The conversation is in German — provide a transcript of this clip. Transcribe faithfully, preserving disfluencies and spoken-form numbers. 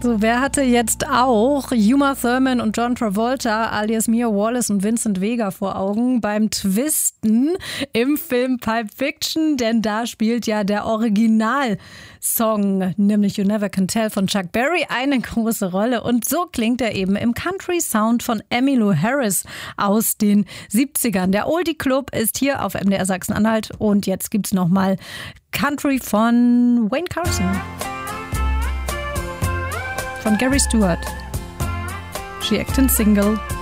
So, wer hatte jetzt auch Uma Thurman und John Travolta alias Mia Wallace und Vincent Vega vor Augen beim Twisten im Film Pulp Fiction? Denn da spielt ja der Originalsong, nämlich You Never Can Tell von Chuck Berry, eine große Rolle. Und so klingt er eben im Country Sound von Emmylou Harris aus den siebzigern. Der Oldie Club ist hier auf M D R Sachsen-Anhalt und jetzt gibt's nochmal Country von Wayne Carson. Von Gary Stewart. She acting single.